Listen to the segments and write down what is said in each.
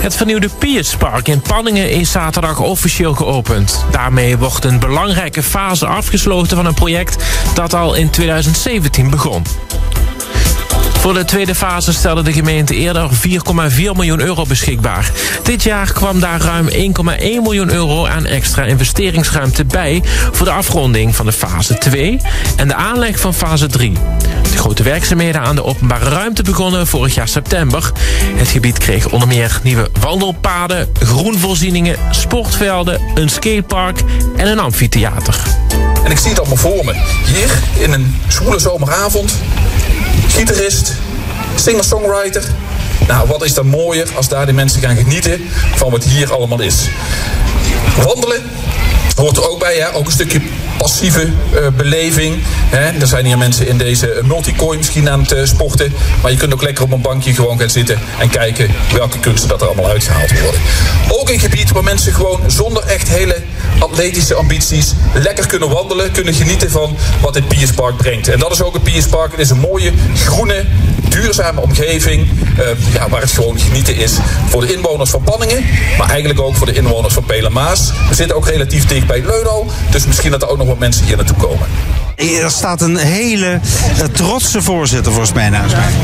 Het vernieuwde Pierspark in Panningen is zaterdag officieel geopend. Daarmee wordt een belangrijke fase afgesloten van een project dat al in 2017 begon. Voor de tweede fase stelde de gemeente eerder 4,4 miljoen euro beschikbaar. Dit jaar kwam daar ruim 1,1 miljoen euro aan extra investeringsruimte bij voor de afronding van de fase 2 en de aanleg van fase 3. De grote werkzaamheden aan de openbare ruimte begonnen vorig jaar september. Het gebied kreeg onder meer nieuwe wandelpaden, groenvoorzieningen, sportvelden, een skatepark en een amfitheater. En ik zie het allemaal voor me. Hier in een zwoele zomeravond. Gitarist, singer-songwriter. Nou, wat is dan mooier als daar de mensen gaan genieten van wat hier allemaal is. Wandelen hoort er ook bij, hè? Ook een stukje passieve beleving. Hè? Er zijn hier mensen in deze multicoin misschien aan het sporten. Maar je kunt ook lekker op een bankje gewoon gaan zitten en kijken welke kunsten dat er allemaal uitgehaald worden. Ook een gebied waar mensen gewoon zonder echt hele atletische ambities lekker kunnen wandelen, kunnen genieten van wat dit Pierspark brengt. En dat is ook het Pierspark. Het is een mooie, groene, duurzame omgeving waar het gewoon genieten is voor de inwoners van Panningen, maar eigenlijk ook voor de inwoners van Pijl-en-Maas. We zitten ook relatief dicht bij Leudal, dus misschien dat er ook nog wat mensen hier naartoe komen. Er staat een hele trotse voorzitter volgens mij naast mij.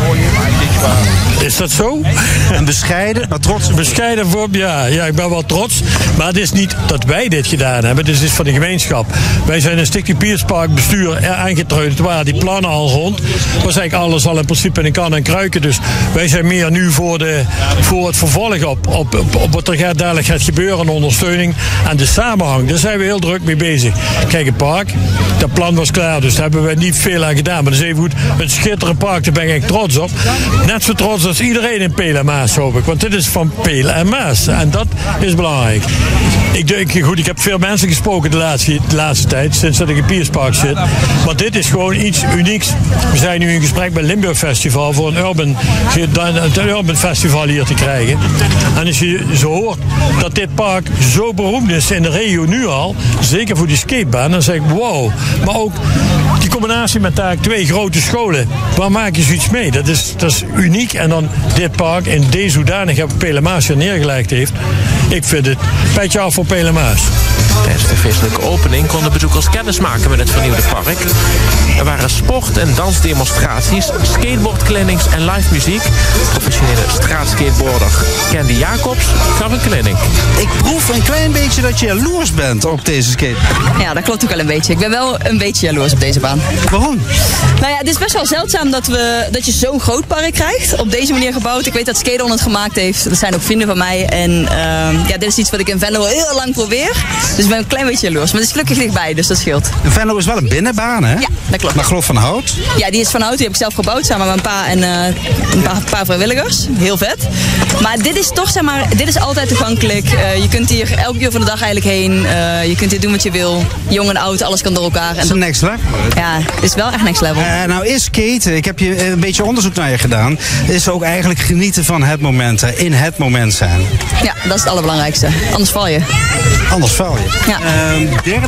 Is dat zo? Een bescheiden, maar trots. Bescheiden voor, ja, ik ben wel trots. Maar het is niet dat wij dit gedaan hebben. Het is van de gemeenschap. Wij zijn een stukje Pierspark bestuur aangetreund. Er waren die plannen al rond. Was eigenlijk alles al in principe in een kan en kruiken. Dus wij zijn meer nu voor het vervolg op wat er dadelijk gaat gebeuren. Ondersteuning en de samenhang. Daar zijn we heel druk mee bezig. Kijk, het park, dat plan was klaar. Dus daar hebben we niet veel aan gedaan. Maar dat is even goed. Het schitterende park, daar ben ik echt trots op. Net zo trots als iedereen in Pijl-en-Maas, hoop ik. Want dit is van Pijl-en-Maas. En dat is belangrijk. Ik heb veel mensen gesproken de laatste tijd, sinds dat ik in Pierspark zit. Maar dit is gewoon iets unieks. We zijn nu in gesprek met Limburg Festival voor een urban festival hier te krijgen. En als je zo hoort dat dit park zo beroemd is in de regio nu al, zeker voor die skatebaan, dan zeg ik wow. Maar ook die combinatie met daar 2 grote scholen, waar maak je zoiets mee? Dat is uniek. En dan dit park in deze hoedanigheid Pijl-en-Maas neergelegd heeft. Ik vind het petje af voor Pijl-en-Maas. Tijdens de feestelijke opening konden bezoekers kennis maken met het vernieuwde park. Er waren sport- en dansdemonstraties, skateboardclinics en live muziek. Professionele straatskateboarder Candy Jacobs gaf een clinic. Ik proef een klein beetje dat je jaloers bent op deze skate. Ja, dat klopt ook wel een beetje. Ik ben wel een beetje jaloers op deze baan. Waarom? Nou ja, het is best wel zeldzaam dat je zo'n groot park krijgt. Op deze manier gebouwd. Ik weet dat Skate-On het gemaakt heeft. Dat zijn ook vrienden van mij. En dit is iets wat ik in Venlo al heel lang probeer. Dus ik ben een klein beetje jaloers. Maar het is gelukkig dichtbij, dus dat scheelt. En Venlo is wel een binnenbaan, hè? Ja, dat klopt. Maar geloof van hout? Ja, die is van hout. Die heb ik zelf gebouwd samen met mijn pa en een paar vrijwilligers. Heel vet. Maar dit is toch, dit is altijd toegankelijk. Je kunt hier elk uur van de dag eigenlijk heen. Je kunt hier doen wat je wil. Jong en oud, alles kan door elkaar. Dat is een next level. Ja, het is wel echt next level. Nou is skaten, ik heb je een beetje onderzoek naar je gedaan, is ook eigenlijk genieten van het moment, in het moment zijn. Ja, dat is het allerbelangrijkste. Anders val je. Anders val je. Ja.